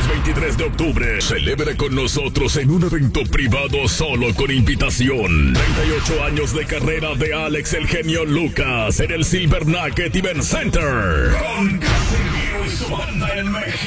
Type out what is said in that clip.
23 de octubre, celebra con nosotros en un evento privado solo con invitación. 38 años de carrera de Alex el Genio Lucas en el Silver Nugget Event Center. Con Casimiro y su banda en México.